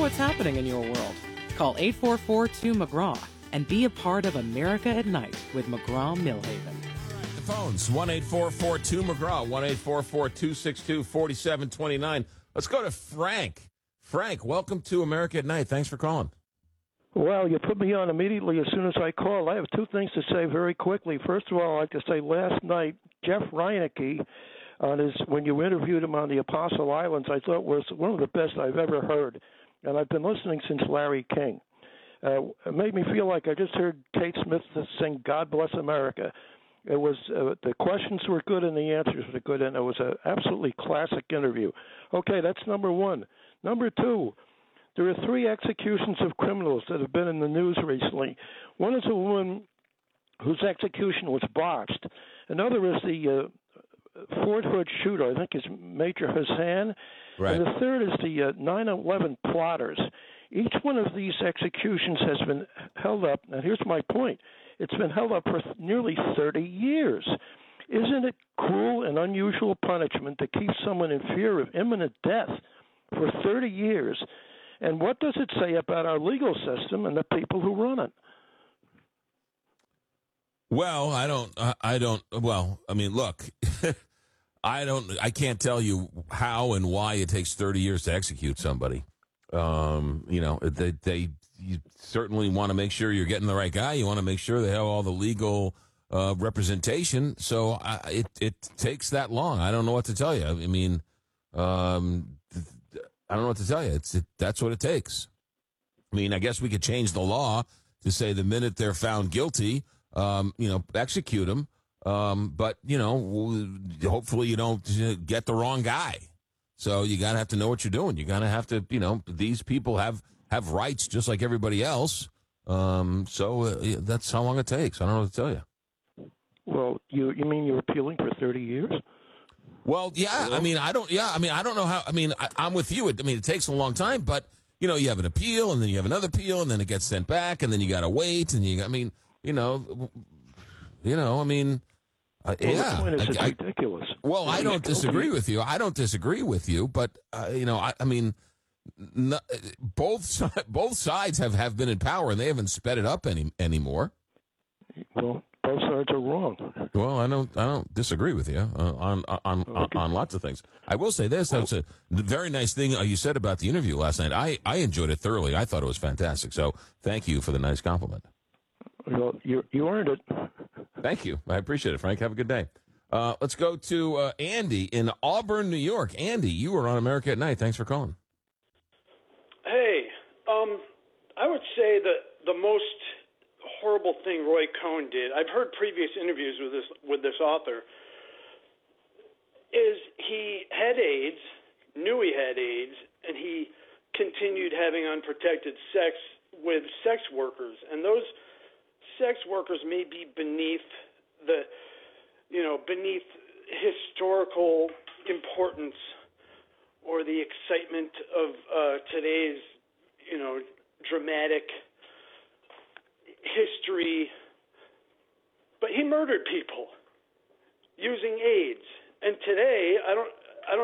what's happening in your world. Call 844-2-McGraw and be a part of America at Night with McGraw-Millhaven. The phones, 1-844-2-McGraw, 1-844-262-4729. Let's go to Frank. Frank, welcome to America at Night. Thanks for calling. Well, you put me on immediately as soon as I called. I have two things to say very quickly. First of all, I'd like to say last night, Jeff Reineke, when you interviewed him on the Apostle Islands, I thought was one of the best I've ever heard. And I've been listening since Larry King. It made me feel like I just heard Kate Smith sing God Bless America. It was the questions were good and the answers were good, and it was an absolutely classic interview. Okay, that's number one. Number two, there are 3 executions of criminals that have been in the news recently. One is a woman whose execution was botched. Another is the Fort Hood shooter, I think is Major Hassan. Right. And the third is the 9/11 plotters. Each one of these executions has been held up, and here's my point. It's been held up for nearly 30 years. Isn't it cruel and unusual punishment to keep someone in fear of imminent death for 30 years? And what does it say about our legal system and the people who run it? Well, well, I mean, look, I can't tell you how and why it takes 30 years to execute somebody. You certainly want to make sure you're getting the right guy. You want to make sure they have all the legal representation. So it takes that long. I don't know what to tell you. I mean, I don't know what to tell you. That's what it takes. I mean, I guess we could change the law to say the minute they're found guilty, execute them. But hopefully you don't get the wrong guy. So you got to have to know what you're doing. You got to have to, these people have rights just like everybody else. So that's how long it takes. I don't know what to tell you. Well, you mean you're appealing for 30 years? Well, yeah. I mean, I don't know how. I mean, I'm with you. It takes a long time, but you have an appeal, and then you have another appeal, and then it gets sent back, and then you got to wait, and yeah. The point is it's ridiculous. Well, I don't disagree with you. But both sides have been in power, and they haven't sped it up anymore. Well, both sides are wrong. Well, I don't disagree with you on lots of things. I will say this: that's a very nice thing you said about the interview last night. I enjoyed it thoroughly. I thought it was fantastic. So thank you for the nice compliment. Well, you earned it. Thank you. I appreciate it, Frank. Have a good day. Let's go to Andy in Auburn, New York. Andy, you are on America at Night. Thanks for calling. Hey, I would say that the most horrible thing Roy Cohn did, I've heard previous interviews with this author, is he had AIDS, knew he had AIDS, and he continued having unprotected sex with sex workers. And those sex workers may be beneath historical importance or the excitement of today's, dramatic history. But he murdered people using AIDS. And today,